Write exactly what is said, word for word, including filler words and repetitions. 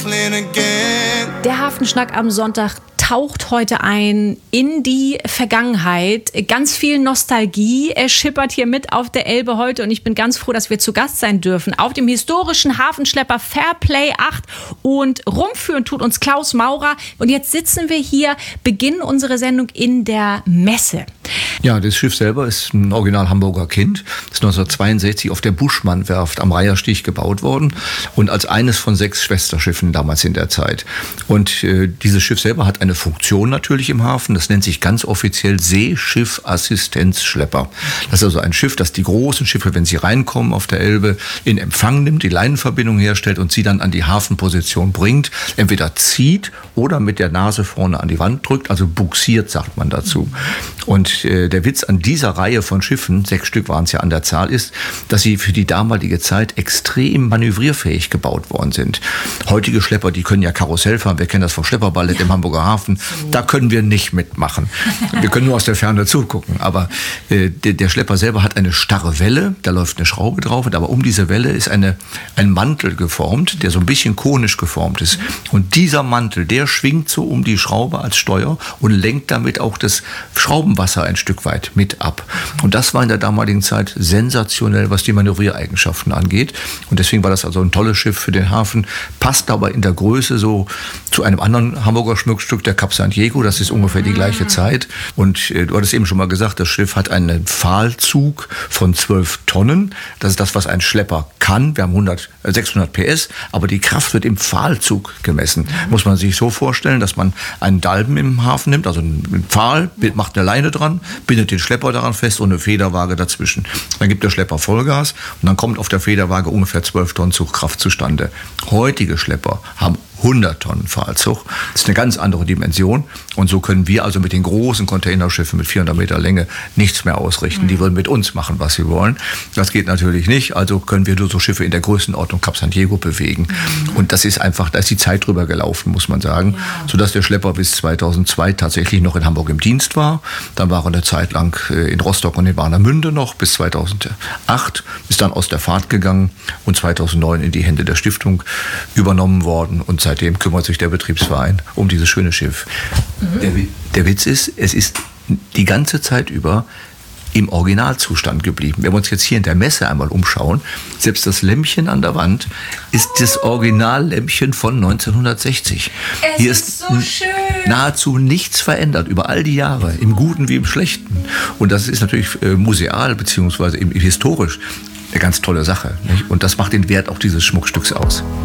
Der Hafenschnack am Sonntag taucht heute ein in die Vergangenheit. Ganz viel Nostalgie. Er schippert hier mit auf der Elbe heute und ich bin ganz froh, dass wir zu Gast sein dürfen auf dem historischen Hafenschlepper Fairplay acht. Und rumführen tut uns Klaus Maurer. Und jetzt sitzen wir hier, beginnen unsere Sendung in der Messe. Ja, das Schiff selber ist ein Original Hamburger Kind. Das ist neunzehnhundertzweiundsechzig auf der Buschmann-Werft am Reiherstich gebaut worden und als eines von sechs Schwesterschiffen damals in der Zeit. Und äh, dieses Schiff selber hat eine Funktion natürlich im Hafen. Das nennt sich ganz offiziell Seeschiffassistenzschlepper. Das ist also ein Schiff, das die großen Schiffe, wenn sie reinkommen auf der Elbe, in Empfang nimmt, die Leinenverbindung herstellt und sie dann an die Hafenposition bringt. Entweder zieht oder mit der Nase vorne an die Wand drückt, also buxiert, sagt man dazu. Und äh, der Witz an dieser Reihe von Schiffen, sechs Stück waren es ja an der Zahl, ist, dass sie für die damalige Zeit extrem manövrierfähig gebaut worden sind. Heutige Schlepper, die können ja Karussell fahren. Wir kennen das vom Schlepperballett ja. im Hamburger Hafen. So. Da können wir nicht mitmachen. Wir können nur aus der Ferne zugucken. Aber äh, der, der Schlepper selber hat eine starre Welle. Da läuft eine Schraube drauf. Aber um diese Welle ist eine, ein Mantel geformt, der so ein bisschen konisch geformt ist. Und dieser Mantel, der schwingt so um die Schraube als Steuer und lenkt damit auch das Schraubenwasser ein Stück weit mit ab. Und das war in der damaligen Zeit sensationell, was die Manövriereigenschaften angeht. Und deswegen war das also ein tolles Schiff für den Hafen, passt aber in der Größe so zu einem anderen Hamburger Schmuckstück, der Cap San Diego. Das ist ungefähr die gleiche Zeit. Und äh, du hattest eben schon mal gesagt, das Schiff hat einen Pfahlzug von zwölf Tonnen. Das ist das, was ein Schlepper kann. Wir haben hundert, äh, sechshundert P S, aber die Kraft wird im Pfahlzug gemessen. Muss man sich so vorstellen, dass man einen Dalben im Hafen nimmt, also einen Pfahl, macht eine Leine dran, bindet den Schlepper daran fest und eine Federwaage dazwischen. Dann gibt der Schlepper Vollgas und dann kommt auf der Federwaage ungefähr zwölf Tonnen Zugkraft zustande. Heutige Schlepper haben hundert Tonnen Pfahlzug. Das ist eine ganz andere Dimension. Und so können wir also mit den großen Containerschiffen mit vierhundert Meter Länge nichts mehr ausrichten. Mhm. Die würden mit uns machen, was sie wollen. Das geht natürlich nicht. Also können wir nur so Schiffe in der Größenordnung Cap San Diego bewegen. Mhm. Und das ist einfach, da ist die Zeit drüber gelaufen, muss man sagen. Ja. Sodass der Schlepper bis zweitausendzwei tatsächlich noch in Hamburg im Dienst war. Dann war er eine Zeit lang in Rostock und in Warnemünde noch bis zweitausendacht. Ist dann aus der Fahrt gegangen und zweitausendneun in die Hände der Stiftung übernommen worden. Und seitdem kümmert sich der Betriebsverein um dieses schöne Schiff. Mhm. Der, der Witz ist, es ist die ganze Zeit über im Originalzustand geblieben. Wenn wir uns jetzt hier in der Messe einmal umschauen, selbst das Lämpchen an der Wand ist das Originallämpchen von neunzehnhundertsechzig. Es hier ist, ist so schön. Nahezu nichts verändert über all die Jahre, im Guten wie im Schlechten. Und das ist natürlich äh, museal bzw. historisch eine ganz tolle Sache. Nicht? Und das macht den Wert auch dieses Schmuckstücks aus.